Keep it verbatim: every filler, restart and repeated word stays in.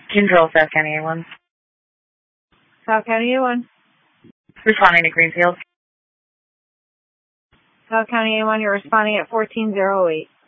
Control, South County A one. South County A one. Responding to Greenfield. South County A one, you're responding at fourteen oh eight.